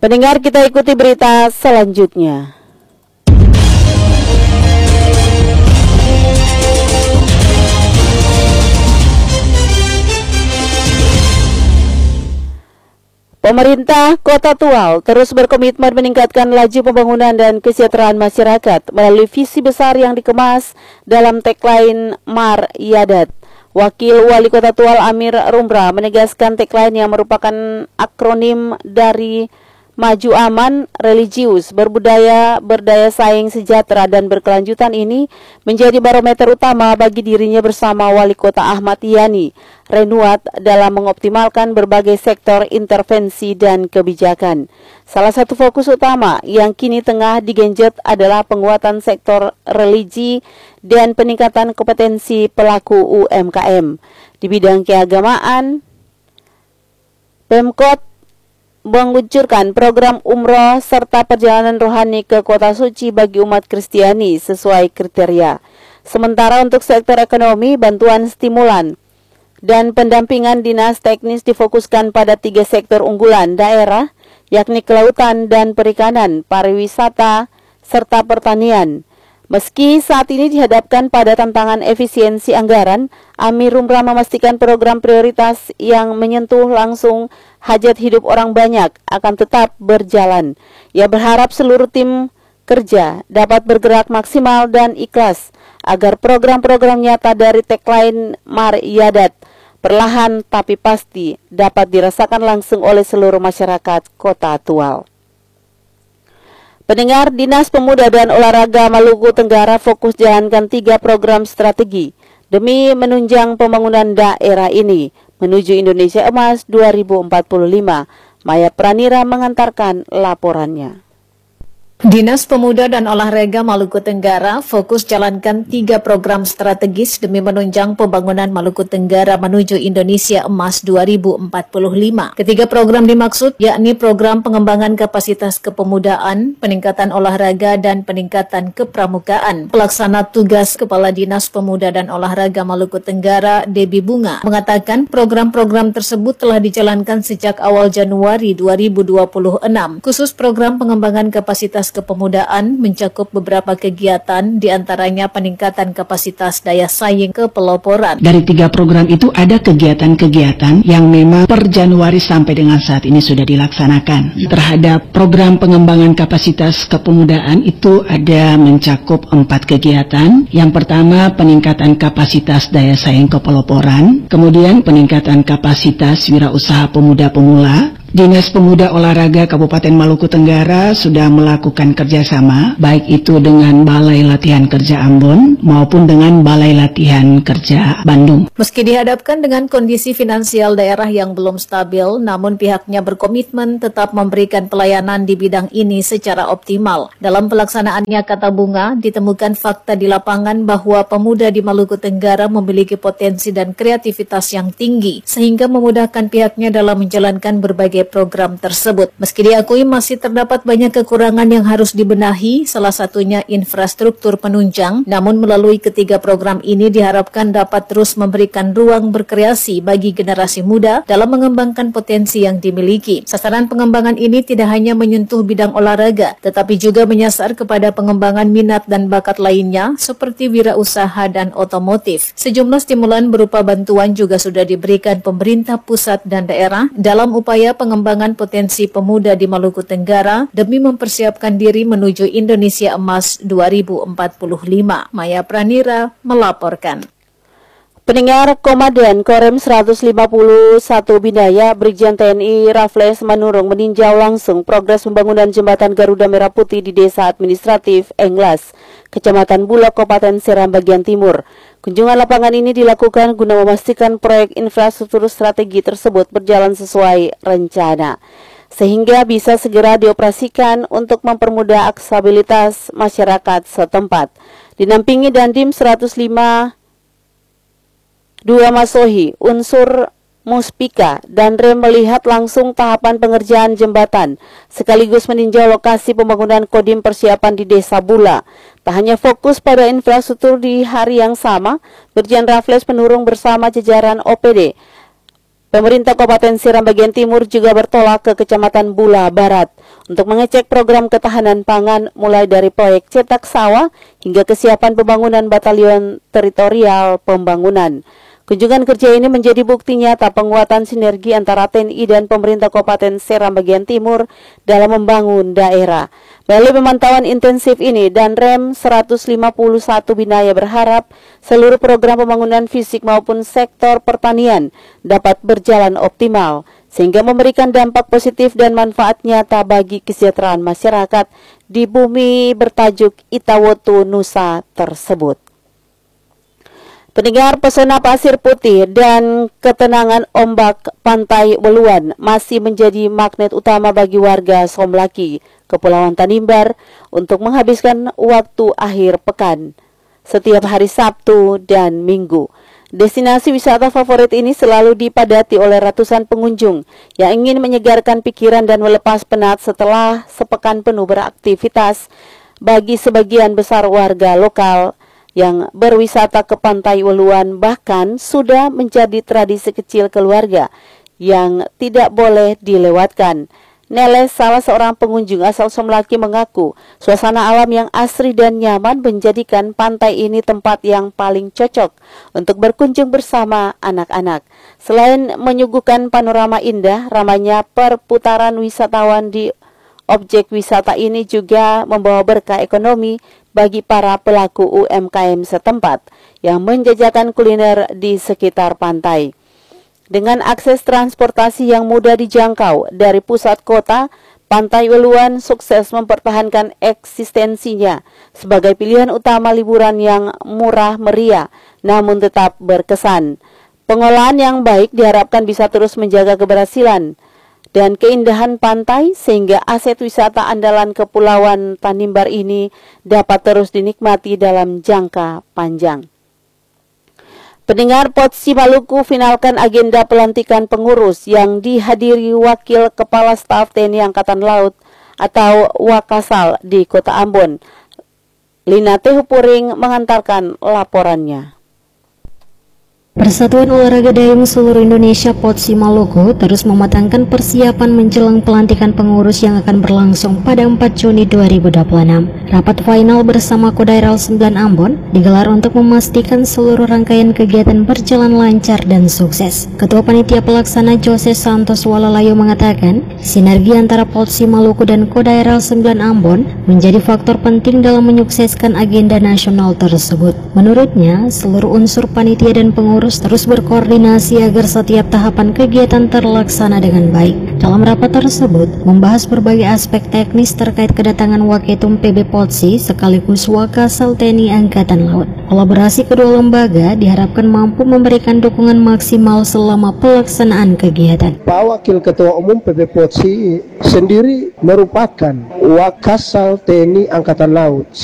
Pendengar, kita ikuti berita selanjutnya. Pemerintah Kota Tual terus berkomitmen meningkatkan laju pembangunan dan kesejahteraan masyarakat melalui visi besar yang dikemas dalam tagline Mar Yadat. Wakil Wali Kota Tual Amir Rumra menegaskan tagline yang merupakan akronim dari Maju Aman, Religius, Berbudaya, Berdaya Saing, Sejahtera, dan Berkelanjutan ini menjadi barometer utama bagi dirinya bersama Wali Kota Ahmad Yani Renuat dalam mengoptimalkan berbagai sektor intervensi dan kebijakan. Salah satu fokus utama yang kini tengah digenjot adalah penguatan sektor religi dan peningkatan kompetensi pelaku UMKM. Di bidang keagamaan, Pemkot meluncurkan program umroh serta perjalanan rohani ke Kota Suci bagi umat Kristiani sesuai kriteria. Sementara untuk sektor ekonomi, bantuan stimulan dan pendampingan dinas teknis difokuskan pada 3 sektor unggulan daerah, yakni kelautan dan perikanan, pariwisata, serta pertanian. Meski saat ini dihadapkan pada tantangan efisiensi anggaran, Amir Rumra memastikan program prioritas yang menyentuh langsung hajat hidup orang banyak akan tetap berjalan. Ia berharap seluruh tim kerja dapat bergerak maksimal dan ikhlas agar program-program nyata dari tagline Mar Yadat perlahan tapi pasti dapat dirasakan langsung oleh seluruh masyarakat Kota Tual. Pendengar, Dinas Pemuda dan Olahraga Maluku Tenggara fokus jalankan 3 program strategi demi menunjang pembangunan daerah ini menuju Indonesia Emas 2045. Maya Pranira mengantarkan laporannya. Dinas Pemuda dan Olahraga Maluku Tenggara fokus jalankan 3 program strategis demi menunjang pembangunan Maluku Tenggara menuju Indonesia Emas 2045. Ketiga program dimaksud yakni program pengembangan kapasitas kepemudaan, peningkatan olahraga, dan peningkatan kepramukaan. Pelaksana tugas Kepala Dinas Pemuda dan Olahraga Maluku Tenggara, Debbie Bunga, mengatakan program-program tersebut telah dijalankan sejak awal Januari 2026. Khusus program pengembangan kapasitas kepemudaan mencakup beberapa kegiatan, diantaranya peningkatan kapasitas daya saing kepeloporan. Dari 3 program itu ada kegiatan-kegiatan yang memang per Januari sampai dengan saat ini sudah dilaksanakan. Terhadap program pengembangan kapasitas kepemudaan itu ada mencakup 4 kegiatan. Yang pertama peningkatan kapasitas daya saing kepeloporan, kemudian peningkatan kapasitas wirausaha pemuda pemula. Dinas Pemuda Olahraga Kabupaten Maluku Tenggara sudah melakukan kerjasama, baik itu dengan Balai Latihan Kerja Ambon maupun dengan Balai Latihan Kerja Bandung. Meski dihadapkan dengan kondisi finansial daerah yang belum stabil, namun pihaknya berkomitmen tetap memberikan pelayanan di bidang ini secara optimal. Dalam pelaksanaannya, kata Bunga, ditemukan fakta di lapangan bahwa pemuda di Maluku Tenggara memiliki potensi dan kreativitas yang tinggi, sehingga memudahkan pihaknya dalam menjalankan berbagai program tersebut. Meski diakui masih terdapat banyak kekurangan yang harus dibenahi, salah satunya infrastruktur penunjang, namun melalui ketiga program ini diharapkan dapat terus memberikan ruang berkreasi bagi generasi muda dalam mengembangkan potensi yang dimiliki. Sasaran pengembangan ini tidak hanya menyentuh bidang olahraga, tetapi juga menyasar kepada pengembangan minat dan bakat lainnya seperti wirausaha dan otomotif. Sejumlah stimulan berupa bantuan juga sudah diberikan pemerintah pusat dan daerah dalam upaya pengembangan potensi pemuda di Maluku Tenggara demi mempersiapkan diri menuju Indonesia Emas 2045. Maya Pranira melaporkan. Pendengar, Komandan Korem 151 Bindaya Brigjen TNI Raffles Manurung meninjau langsung progres pembangunan jembatan Garuda Merah Putih di Desa Administratif Englas, Kecamatan Bulak, Kabupaten Seram bagian timur. Kunjungan lapangan ini dilakukan guna memastikan proyek infrastruktur strategi tersebut berjalan sesuai rencana, sehingga bisa segera dioperasikan untuk mempermudah aksesibilitas masyarakat setempat. Dinampingi Dandim 105 2 Masohi, unsur Muspika dan Rem melihat langsung tahapan pengerjaan jembatan, sekaligus meninjau lokasi pembangunan kodim persiapan di Desa Bula. Tak hanya fokus pada infrastruktur di hari yang sama, Brigjen Raffles Penurung bersama jajaran OPD Pemerintah Kabupaten Seram bagian timur juga bertolak ke Kecamatan Bula Barat untuk mengecek program ketahanan pangan mulai dari proyek cetak sawah hingga kesiapan pembangunan batalion teritorial pembangunan. Kunjungan kerja ini menjadi bukti nyata penguatan sinergi antara TNI dan pemerintah Kabupaten Seram bagian timur dalam membangun daerah. Melalui pemantauan intensif ini, Danrem 151 Binaya berharap seluruh program pembangunan fisik maupun sektor pertanian dapat berjalan optimal, sehingga memberikan dampak positif dan manfaat nyata bagi kesejahteraan masyarakat di bumi bertajuk Itawotu Nusa tersebut. Pendengar, pesona pasir putih dan ketenangan ombak pantai Weluan masih menjadi magnet utama bagi warga Somlaki, Kepulauan Tanimbar, untuk menghabiskan waktu akhir pekan setiap hari Sabtu dan Minggu. Destinasi wisata favorit ini selalu dipadati oleh ratusan pengunjung yang ingin menyegarkan pikiran dan melepas penat setelah sepekan penuh beraktivitas. Bagi sebagian besar warga lokal yang berwisata ke Pantai Weluan bahkan sudah menjadi tradisi kecil keluarga yang tidak boleh dilewatkan. Neles, salah seorang pengunjung asal Somlaki, mengaku suasana alam yang asri dan nyaman menjadikan pantai ini tempat yang paling cocok untuk berkunjung bersama anak-anak. Selain menyuguhkan panorama indah, ramainya perputaran wisatawan di objek wisata ini juga membawa berkah ekonomi bagi para pelaku UMKM setempat yang menjajakan kuliner di sekitar pantai. Dengan akses transportasi yang mudah dijangkau dari pusat kota, Pantai Weluan sukses mempertahankan eksistensinya sebagai pilihan utama liburan yang murah meriah namun tetap berkesan. Pengolahan yang baik diharapkan bisa terus menjaga keberhasilan dan keindahan pantai sehingga aset wisata andalan Kepulauan Tanimbar ini dapat terus dinikmati dalam jangka panjang. Pendengar, Potsi Maluku finalkan agenda pelantikan pengurus yang dihadiri Wakil Kepala Staf TNI Angkatan Laut atau Wakasal di Kota Ambon. Lina Tehupuring mengantarkan laporannya. Persatuan Olahraga Dayung seluruh Indonesia Potsi Maluku terus mematangkan persiapan menjelang pelantikan pengurus yang akan berlangsung pada 4 Juni 2026. Rapat final bersama Kodairal 9 Ambon digelar untuk memastikan seluruh rangkaian kegiatan berjalan lancar dan sukses. Ketua Panitia Pelaksana Jose Santos Walalayo mengatakan, sinergi antara Potsi Maluku dan Kodairal 9 Ambon menjadi faktor penting dalam menyukseskan agenda nasional tersebut. Menurutnya, seluruh unsur panitia dan pengurus terus berkoordinasi agar setiap tahapan kegiatan terlaksana dengan baik. Dalam rapat tersebut, membahas berbagai aspek teknis terkait kedatangan Waketum PB Potsi sekaligus Wakasal TNI Angkatan Laut. Kolaborasi kedua lembaga diharapkan mampu memberikan dukungan maksimal selama pelaksanaan kegiatan. Pak Wakil Ketua Umum PB Potsi sendiri merupakan Wakasal TNI Angkatan Laut.